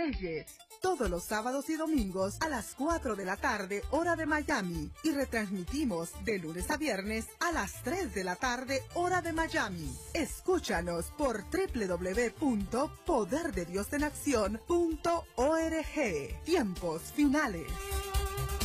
Reyes. Todos los sábados y domingos a las 4 de la tarde, hora de Miami. Y retransmitimos de lunes a viernes a las 3 de la tarde, hora de Miami. Escúchanos por www.poderdeDiosenaccion.org. Tiempos finales.